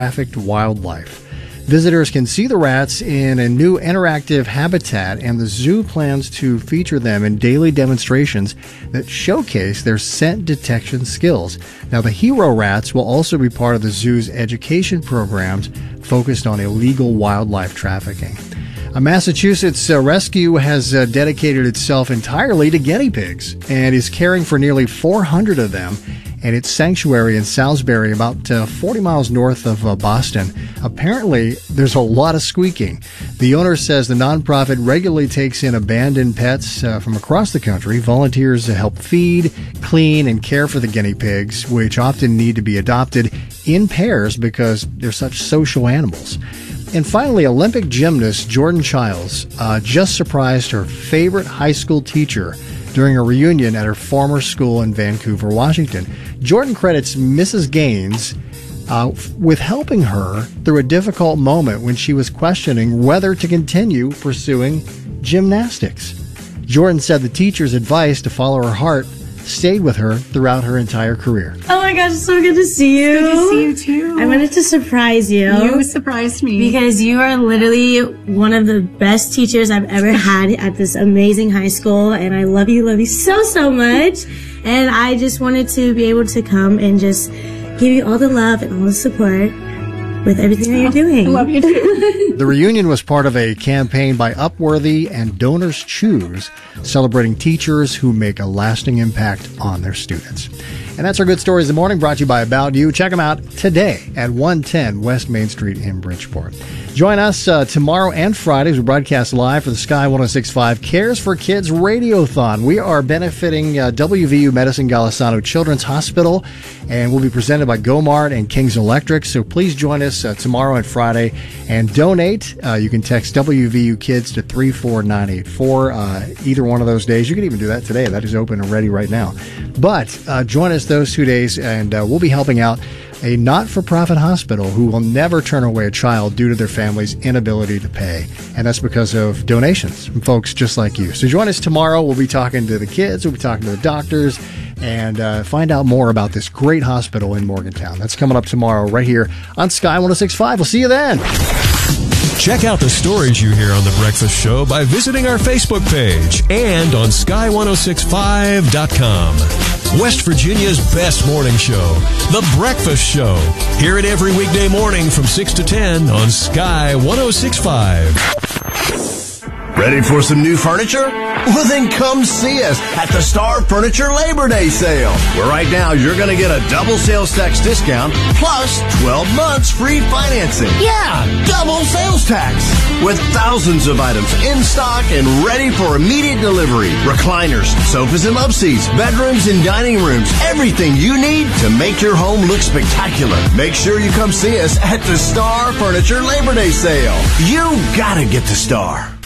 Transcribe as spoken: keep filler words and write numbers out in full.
trafficked wildlife. Visitors can see the rats in a new interactive habitat, and the zoo plans to feature them in daily demonstrations that showcase their scent detection skills. Now, the hero rats will also be part of the zoo's education programs focused on illegal wildlife trafficking. A Massachusetts uh, rescue has uh, dedicated itself entirely to guinea pigs and is caring for nearly four hundred of them at its sanctuary in Salisbury, about uh, forty miles north of uh, Boston. Apparently, there's a lot of squeaking. The owner says the nonprofit regularly takes in abandoned pets uh, from across the country. Volunteers to help feed, clean, and care for the guinea pigs, which often need to be adopted in pairs because they're such social animals. And finally, Olympic gymnast Jordan Childs uh, just surprised her favorite high school teacher during a reunion at her former school in Vancouver, Washington. Jordan credits Missus Gaines uh, with helping her through a difficult moment when she was questioning whether to continue pursuing gymnastics. Jordan said the teacher's advice to follow her heart stayed with her throughout her entire career. Oh my gosh, it's so good to see you. Good to see you too. I wanted to surprise you. You surprised me. Because you are literally one of the best teachers I've ever had at this amazing high school, and I love you, love you so, so much. And I just wanted to be able to come and just give you all the love and all the support with everything that you're doing. I love you too. The reunion was part of a campaign by Upworthy and Donors Choose, celebrating teachers who make a lasting impact on their students. And that's our Good Stories of the Morning, brought to you by About You. Check them out today at one ten West Main Street in Bridgeport. Join us uh, tomorrow and Friday as we broadcast live for the Sky one oh six point five Cares for Kids Radiothon. We are benefiting uh, W V U Medicine Golisano Children's Hospital, and we'll be presented by Gomart and Kings Electric. So please join us uh, tomorrow and Friday and donate. Uh, you can text W V U Kids to three four nine eight four uh, either one of those days. You can even do that today. That is open and ready right now. But uh, join us those two days, and uh, we'll be helping out a not-for-profit hospital who will never turn away a child due to their family's inability to pay. And that's because of donations from folks just like you. So join us tomorrow. We'll be talking to the kids. We'll be talking to the doctors and uh, find out more about this great hospital in Morgantown. That's coming up tomorrow right here on Sky one oh six point five. We'll see you then. Check out the stories you hear on The Breakfast Show by visiting our Facebook page and on sky ten sixty-five dot com. West Virginia's best morning show, The Breakfast Show. Hear it every weekday morning from six to ten on Sky one oh six point five. Ready for some new furniture? Well, then come see us at the Star Furniture Labor Day Sale, where right now you're going to get a double sales tax discount plus twelve months free financing. Yeah, double sales tax with thousands of items in stock and ready for immediate delivery. Recliners, sofas and love seats, bedrooms and dining rooms, everything you need to make your home look spectacular. Make sure you come see us at the Star Furniture Labor Day Sale. You gotta get the Star.